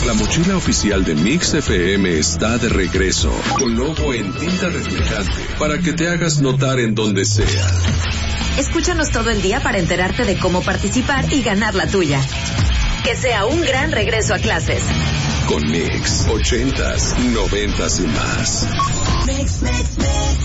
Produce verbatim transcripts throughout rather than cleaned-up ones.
La mochila oficial de Mix F M está de regreso, con logo en tinta reflejante, para que te hagas notar en donde sea. Escúchanos todo el día para enterarte de cómo participar y ganar la tuya. Que sea un gran regreso a clases. Con Mix, ochentas, noventas y más. Mix, mix, mix.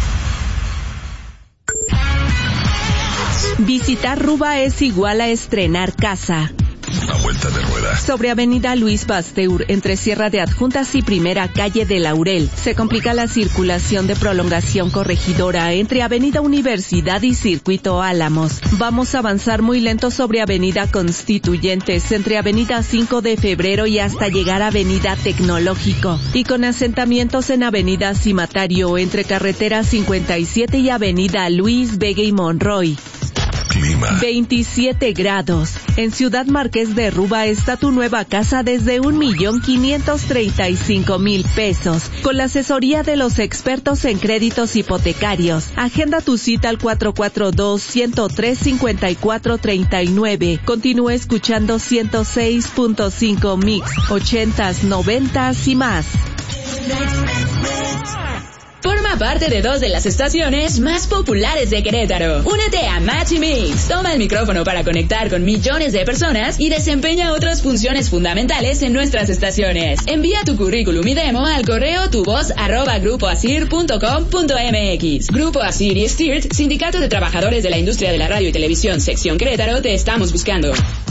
Visitar Ruba es igual a estrenar casa. Una vuelta de rueda. Sobre Avenida Luis Pasteur, entre Sierra de Adjuntas y Primera Calle de Laurel, se complica la circulación de prolongación corregidora entre Avenida Universidad y Circuito Álamos. Vamos a avanzar muy lento sobre Avenida Constituyentes, entre Avenida cinco de Febrero y hasta llegar a Avenida Tecnológico, y con asentamientos en Avenida Cimatario, entre Carretera cincuenta y siete y Avenida Luis Vega y Monroy. Clima. veintisiete grados. En Ciudad Marqués de Ruba está tu nueva casa desde un millón quinientos treinta y cinco mil pesos. Con la asesoría de los expertos en créditos hipotecarios. Agenda tu cita al cuatro cuatro dos, uno cero tres, cinco cuatro tres nueve. Continúa escuchando ciento seis punto cinco Mix, ochentas, noventas y más. Forma parte de dos de las estaciones más populares de Querétaro. Únete a Match y Mix. Toma el micrófono para conectar con millones de personas y desempeña otras funciones fundamentales en nuestras estaciones. Envía tu currículum y demo al correo tuvoz arroba grupo asir punto com punto mx. Grupo Asir y Stirt, Sindicato de Trabajadores de la Industria de la Radio y Televisión, Sección Querétaro, te estamos buscando.